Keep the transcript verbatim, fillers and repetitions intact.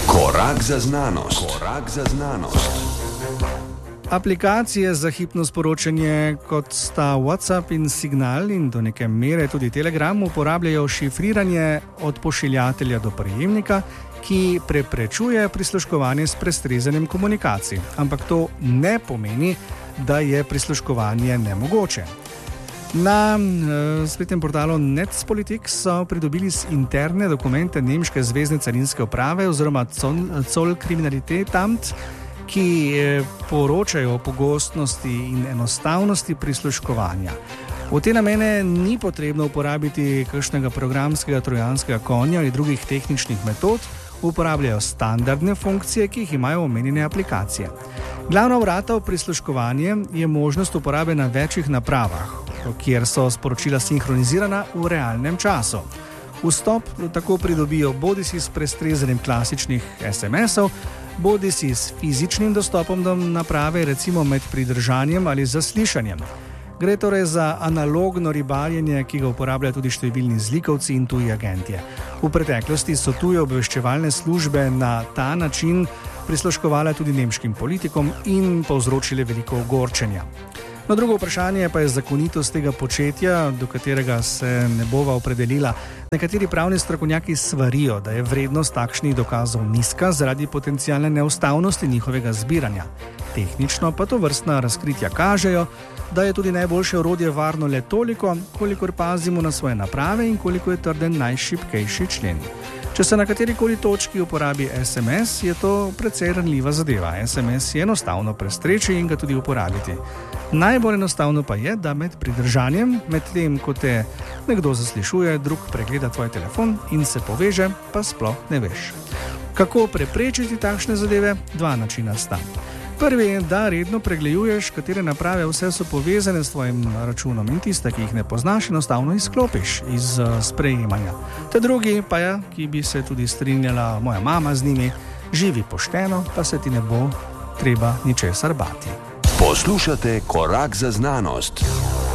Korak za znanost. Korak za znanost. Aplikacije za hipno sporočanje, kot sta WhatsApp in Signal in do neke mere tudi Telegram, uporabljajo šifriranje od pošiljatelja do prejemnika, ki preprečuje prisluškovanje s prestrezanjem komunikacij. Ampak to ne pomeni, da je prisluškovanje nemogoče. Na uh, spletnem portalu Netzpolitik so pridobili interne dokumente nemške zvezne carinske uprave oziroma Zollkriminalitätamt, ki poročajo o pogostnosti in enostavnosti prisluškovanja. V te namene ni potrebno uporabiti kakšnega programskega trojanskega konja ali drugih tehničnih metod, uporabljajo standardne funkcije, ki jih imajo omenjene aplikacije. Glavna vrata v prisluškovanje je možnost uporabe na večjih napravah, kjer so sporočila sinhronizirana v realnem času. Vstop tako pridobijo bodisi s prestrezanjem klasičnih es em esov, bodisi s fizičnim dostopom do naprave, recimo med pridržanjem ali zaslišanjem. Gre torej za analogno ribarjenje, ki ga uporabljajo tudi številni zlikovci in tuji agentje. V preteklosti so tuje obveščevalne službe na ta način prisluškovale tudi nemškim politikom in povzročile veliko ogorčenja. No, drugo vprašanje pa je zakonitost tega početja, do katerega se ne bova opredelila. Nekateri pravni strokovnjaki svarijo, da je vrednost takšnih dokazov nizka zaradi potencialne neustavnosti njihovega zbiranja. Tehnično pa to vrstna razkritja kažejo, da je tudi najboljše orodje varno le toliko, kolikor pazimo na svoje naprave in koliko je trden najšibkejši člen. Če se na katerikoli točki uporabi es em es, je to precej ranljiva zadeva. es em es je enostavno prestreči in ga tudi uporabiti. Najbolj enostavno pa je, da med pridržanjem, med tem, ko te nekdo zaslišuje, drug pregleda tvoj telefon in se poveže, pa sploh ne veš. Kako preprečiti takšne zadeve? Dva načina sta. Prvi je, da redno pregleduješ, katere naprave vse so povezane s tvojim računom in tiste, ki jih ne poznaš, enostavno izklopiš iz sprejemanja. Te drugi pa je, ki bi se tudi strinjala moja mama z njimi, živi pošteno, pa se ti ne bo treba ničesar bati. Poslušate Korak za znanost.